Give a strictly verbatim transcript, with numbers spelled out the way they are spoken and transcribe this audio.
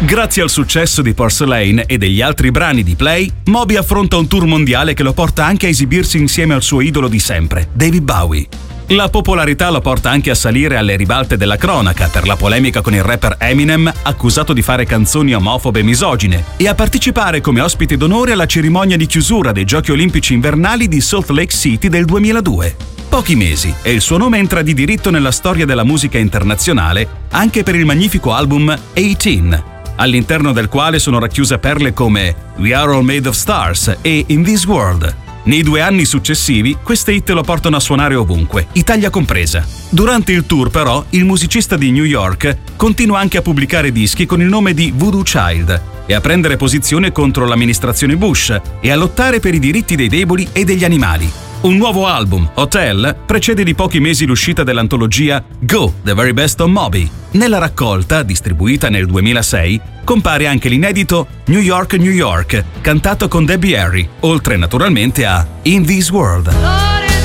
Grazie al successo di Porcelain e degli altri brani di Play, Moby affronta un tour mondiale che lo porta anche a esibirsi insieme al suo idolo di sempre, David Bowie. La popolarità lo porta anche a salire alle ribalte della cronaca per la polemica con il rapper Eminem, accusato di fare canzoni omofobe e misogine, e a partecipare come ospite d'onore alla cerimonia di chiusura dei Giochi Olimpici Invernali di Salt Lake City del duemiladue. Pochi mesi e il suo nome entra di diritto nella storia della musica internazionale anche per il magnifico album eighteen, all'interno del quale sono racchiuse perle come We Are All Made of Stars e In This World. Nei due anni successivi, queste hit lo portano a suonare ovunque, Italia compresa. Durante il tour, però, il musicista di New York continua anche a pubblicare dischi con il nome di Voodoo Child e a prendere posizione contro l'amministrazione Bush e a lottare per i diritti dei deboli e degli animali. Un nuovo album, Hotel, precede di pochi mesi l'uscita dell'antologia Go, The Very Best of Moby. Nella raccolta, distribuita nel duemilasei, compare anche l'inedito New York, New York, cantato con Debbie Harry, oltre naturalmente a In This World.